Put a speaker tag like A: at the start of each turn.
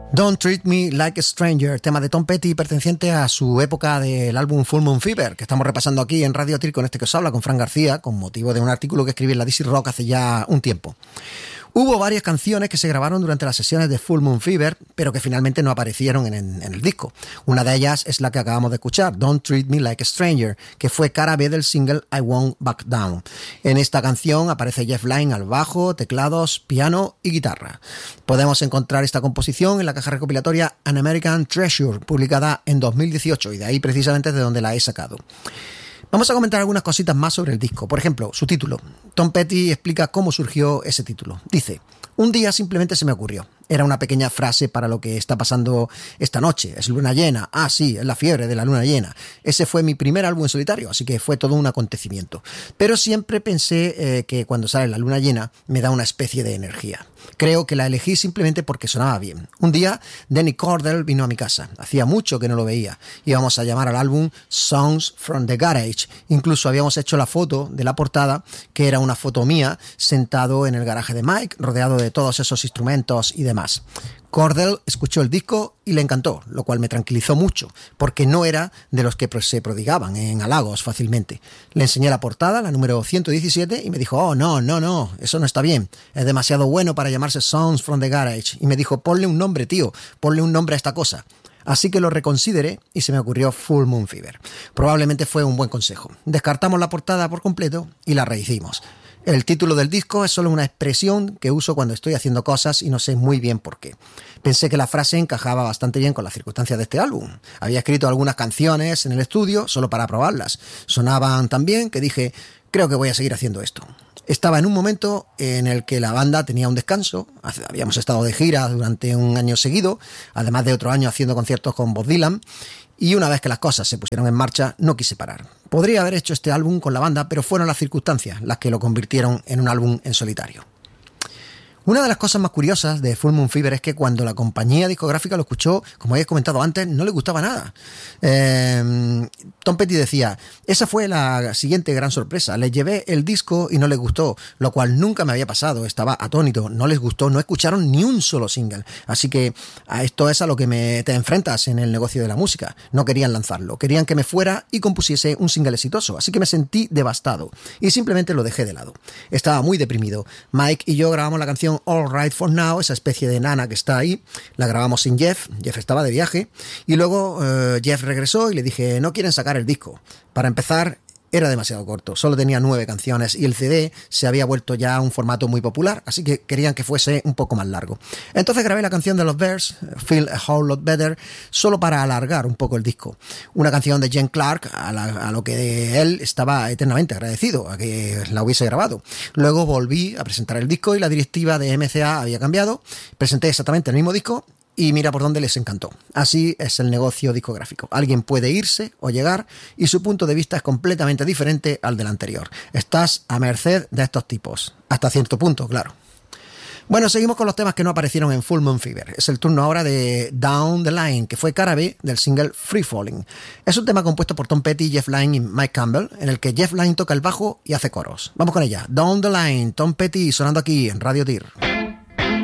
A: Don't Treat Me Like a Stranger, tema de Tom Petty perteneciente a su época del álbum Full Moon Fever, que estamos repasando aquí en Radio Tir con este que os habla, con Fran García, con motivo de un artículo que escribí en la DC Rock hace ya un tiempo. Hubo varias canciones que se grabaron durante las sesiones de Full Moon Fever, pero que finalmente no aparecieron en el disco. Una de ellas es la que acabamos de escuchar, Don't Treat Me Like a Stranger, que fue cara B del single I Won't Back Down. En esta canción aparece Jeff Lynne al bajo, teclados, piano y guitarra. Podemos encontrar esta composición en la caja recopilatoria An American Treasure, publicada en 2018, y de ahí precisamente de donde la he sacado. Vamos a comentar algunas cositas más sobre el disco. Por ejemplo, su título. Tom Petty explica cómo surgió ese título. Dice: un día simplemente se me ocurrió. Era una pequeña frase para lo que está pasando esta noche. Es luna llena. Ah, sí, es la fiebre de la luna llena. Ese fue mi primer álbum en solitario, así que fue todo un acontecimiento. Pero siempre pensé que cuando sale la luna llena me da una especie de energía. Creo que la elegí simplemente porque sonaba bien. Un día, Denny Cordell vino a mi casa. Hacía mucho que no lo veía. Íbamos a llamar al álbum Songs from the Garage. Incluso habíamos hecho la foto de la portada, que era una foto mía, sentado en el garaje de Mike, rodeado de todos esos instrumentos y demás. Cordell escuchó el disco y le encantó, lo cual me tranquilizó mucho, porque no era de los que se prodigaban en halagos fácilmente. Le enseñé la portada, la número 117, y me dijo: oh, no, eso no está bien, es demasiado bueno para llamarse Songs from the Garage. Y me dijo: ponle un nombre, tío, ponle un nombre a esta cosa. Así que lo reconsideré y se me ocurrió Full Moon Fever. Probablemente fue un buen consejo. Descartamos la portada por completo y la rehicimos. El título del disco es solo una expresión que uso cuando estoy haciendo cosas y no sé muy bien por qué. Pensé que la frase encajaba bastante bien con las circunstancias de este álbum. Había escrito algunas canciones en el estudio solo para probarlas. Sonaban tan bien que dije: creo que voy a seguir haciendo esto. Estaba en un momento en el que la banda tenía un descanso. Habíamos estado de gira durante un año seguido, además de otro año haciendo conciertos con Bob Dylan. Y una vez que las cosas se pusieron en marcha, no quise parar. Podría haber hecho este álbum con la banda, pero fueron las circunstancias las que lo convirtieron en un álbum en solitario. Una de las cosas más curiosas de Full Moon Fever es que cuando la compañía discográfica lo escuchó, como habéis comentado antes, no le gustaba nada. Tom Petty decía: esa fue la siguiente gran sorpresa. Les llevé el disco y no les gustó, lo cual nunca me había pasado. Estaba atónito, no les gustó, no escucharon ni un solo single. Así que a esto es a lo que te enfrentas en el negocio de la música. No querían lanzarlo, querían que me fuera y compusiese un single exitoso. Así que me sentí devastado y simplemente lo dejé de lado. Estaba muy deprimido. Mike y yo grabamos la canción All Right For Now, esa especie de nana que está ahí. La grabamos sin Jeff. Jeff estaba de viaje y luego Jeff regresó y le dije: no quieren sacar el disco. Para empezar, era demasiado corto, solo tenía 9 canciones y el CD se había vuelto ya un formato muy popular, así que querían que fuese un poco más largo. Entonces grabé la canción de los Bears, Feel a Whole Lot Better, solo para alargar un poco el disco. Una canción de Gene Clark a lo que él estaba eternamente agradecido a que la hubiese grabado. Luego volví a presentar el disco y la directiva de MCA había cambiado. Presenté exactamente el mismo disco y mira por dónde les encantó. Así es el negocio discográfico. Alguien puede irse o llegar y su punto de vista es completamente diferente al del anterior. Estás a merced de estos tipos. Hasta cierto punto, claro. Bueno, seguimos con los temas que no aparecieron en Full Moon Fever. Es el turno ahora de Down the Line, que fue cara B del single Free Falling. Es un tema compuesto por Tom Petty, Jeff Lynne y Mike Campbell, en el que Jeff Lynne toca el bajo y hace coros. Vamos con ella. Down the Line, Tom Petty sonando aquí en Radio Tir.